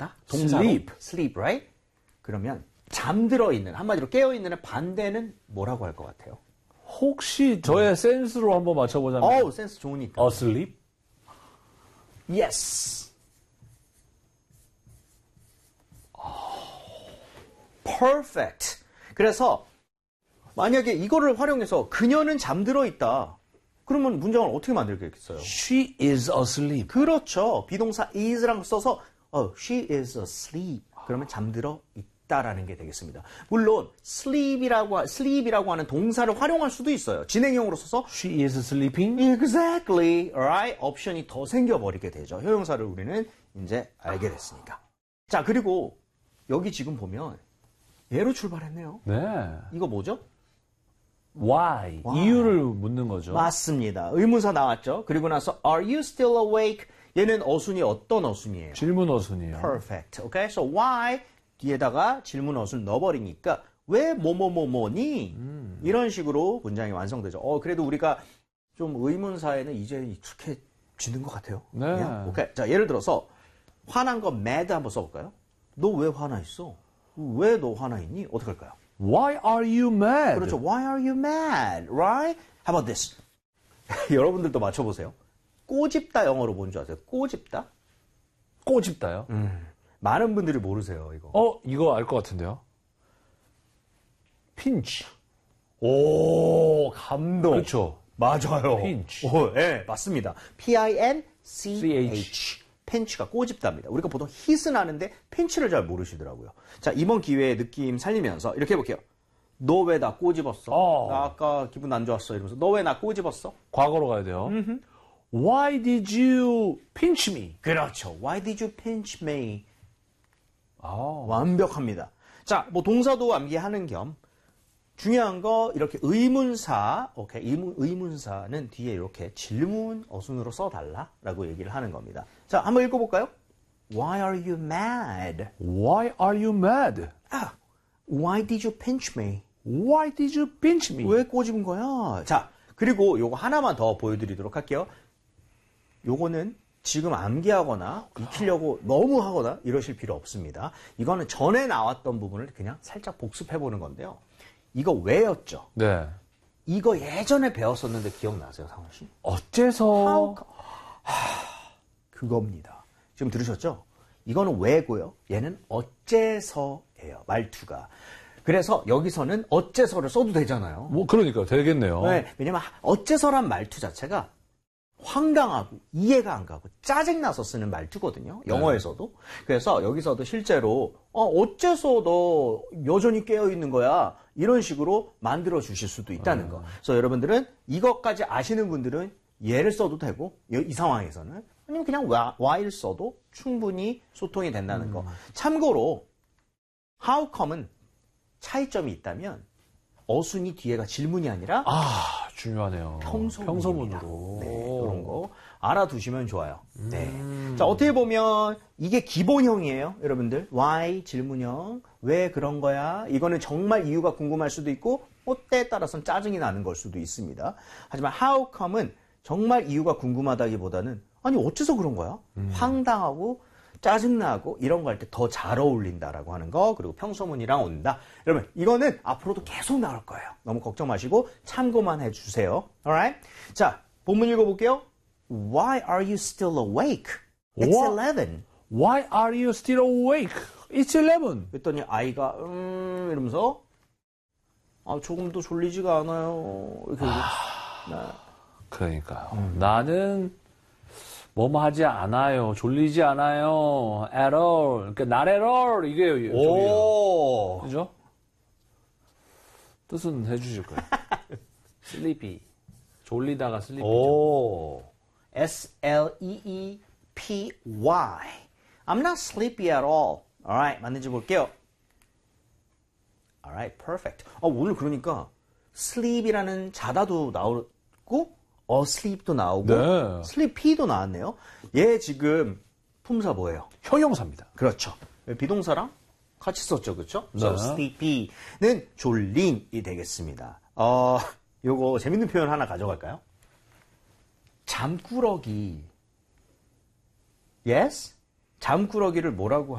자다? 동사로? sleep, right? 그러면 잠들어 있는, 한마디로 깨어 있는의 반대는 뭐라고 할 것 같아요? 혹시 저의 센스로 한번 맞춰보자면 센스 좋으니까. asleep? Yes. Perfect. 그래서 만약에 이거를 활용해서 그녀는 잠들어 있다. 그러면 문장을 어떻게 만들겠어요? She is asleep. 그렇죠. 비동사 is랑 써서 she is asleep. 그러면 잠들어 있다라는 게 되겠습니다. 물론 sleep이라고 하는 동사를 활용할 수도 있어요. 진행형으로 써서 She is sleeping. Exactly. Alright. 옵션이 더 생겨버리게 되죠. 효용사를 우리는 이제 알게 됐으니까. 자, 그리고 여기 지금 보면 얘로 출발했네요. 네. 이거 뭐죠? Why? 이유를 묻는 거죠. 맞습니다. 의문사 나왔죠. 그리고 나서 Are you still awake? 얘는 어순이 어떤 어순이에요? 질문 어순이에요. Perfect. Okay? So why 뒤에다가 질문 어순 넣어버리니까 왜 뭐뭐뭐뭐니? 이런 식으로 문장이 완성되죠. 그래도 우리가 좀 의문사에는 이제 익숙해지는 것 같아요. 네. 오케이. 자, 예를 들어서 화난 거 mad 한번 써볼까요? 너 왜 화나 있어? 왜 너 화나 있니? 어떻게 할까요? Why are you mad? 그렇죠. Why are you mad? Right? How about this? 여러분들도 맞춰보세요. 꼬집다 영어로 뭔 줄 아세요? 꼬집다? 꼬집다요? 많은 분들이 모르세요, 이거. 이거 알 것 같은데요. 핀치. 오, 감동. 그렇죠. 맞아요. pinch. 네, 맞습니다. P-I-N-C-H. 핀치가 꼬집답니다. 우리가 보통 hit은 하는데 핀치를 잘 모르시더라고요. 자, 이번 기회에 느낌 살리면서 이렇게 해볼게요. 너 왜 나 꼬집었어? 나 아까 기분 안 좋았어. 이러면서 너 왜 나 꼬집었어? 과거로 가야 돼요. Why did you pinch me? 그렇죠. Why did you pinch me? 아. 완벽합니다. 자, 뭐 동사도 암기하는 겸 중요한 거 이렇게 의문사, 오케이, 의문사는 뒤에 이렇게 질문 어순으로 써달라라고 얘기를 하는 겁니다. 자, 한번 읽어볼까요? Why are you mad? Why are you mad? Why did you pinch me? Why did you pinch me? 왜 꼬집은 거야? 자, 그리고 요거 하나만 더 보여드리도록 할게요. 요거는 지금 암기하거나 익히려고 너무 하거나 이러실 필요 없습니다. 이거는 전에 나왔던 부분을 그냥 살짝 복습해보는 건데요. 이거 왜였죠? 네. 이거 예전에 배웠었는데 기억나세요, 상원 씨? 어째서? 그겁니다. 지금 들으셨죠? 이거는 왜고요. 얘는 어째서예요, 말투가. 그래서 여기서는 어째서를 써도 되잖아요. 뭐 그러니까 되겠네요. 네, 왜냐면 어째서란 말투 자체가 황당하고 이해가 안 가고 짜증나서 쓰는 말투거든요. 영어에서도. 그래서 여기서도 실제로 어째서 너 여전히 깨어있는 거야? 이런 식으로 만들어 주실 수도 있다는 거. 그래서 여러분들은 이것까지 아시는 분들은 얘를 써도 되고 이 상황에서는 아니면 그냥 why를 써도 충분히 소통이 된다는 거. 참고로 how come은 차이점이 있다면 어순이 뒤에가 질문이 아니라 중요하네요. 평소문으로. 네, 이런 거 알아두시면 좋아요. 네. 자, 어떻게 보면 이게 기본형이에요, 여러분들. why 질문형. 왜 그런 거야? 이거는 정말 이유가 궁금할 수도 있고 때에 따라서는 짜증이 나는 걸 수도 있습니다. 하지만 how come은 정말 이유가 궁금하다기보다는 아니 어째서 그런 거야? 황당하고 짜증나고 이런 거 할 때 더 잘 어울린다라고 하는 거. 그리고 평소문이랑 온다. 여러분 이거는 앞으로도 계속 나올 거예요. 너무 걱정 마시고 참고만 해주세요. Alright? 자, 본문 읽어볼게요. Why are you still awake? It's 11. Why are you still awake? It's 11. 그랬더니 아이가 이러면서 조금도 졸리지가 않아요. 이렇게 그러니까요. 나는 뭐뭐 하지 않아요. 졸리지 않아요. at all. 그러니까 not at all. 이게 오. 그죠? 뜻은 해주실 거예요. sleepy. 졸리다가 sleepy죠. 오. S-L-E-E-P-Y. I'm not sleepy at all. Alright, 맞는지 볼게요. Alright, perfect. 오늘 그러니까 sleep이라는 자다도 나오고 asleep도 나오고 네. sleepy도 나왔네요. 얘 지금 품사 뭐예요? 형용사입니다. 그렇죠. 비동사랑 같이 썼죠, 그렇죠? 네. So sleepy는 졸린이 되겠습니다. 요거 재밌는 표현 하나 가져갈까요? 잠꾸러기. Yes? 잠꾸러기를 뭐라고